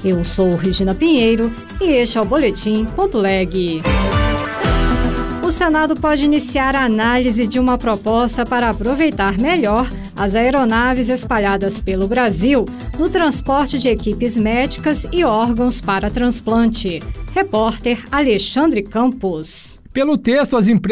Eu sou Regina Pinheiro e este é o Boletim.leg. O Senado pode iniciar a análise de uma proposta para aproveitar melhor as aeronaves espalhadas pelo Brasil no transporte de equipes médicas e órgãos para transplante. Repórter Alexandre Campos. Pelo texto, as empresas